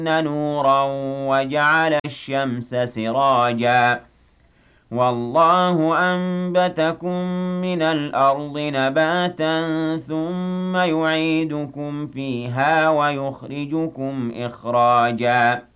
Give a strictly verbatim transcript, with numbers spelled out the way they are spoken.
نُورًا وَجَعَلَ الشَّمْسَ سِرَاجًا وَاللَّهُ أَنبَتَكُم مِّنَ الْأَرْضِ نَبَاتًا ثُمَّ يُعِيدُكُمْ فِيهَا وَيُخْرِجُكُمْ إِخْرَاجًا